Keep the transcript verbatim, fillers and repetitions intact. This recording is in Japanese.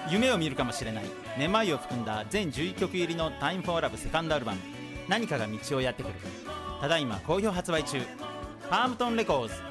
夢を見るかもしれない願いを含んだ全じゅういっきょく入りの Time for Love セカンドアルバム何かが道をやってくる、ただいま好評発売中。パームトンレコーズ。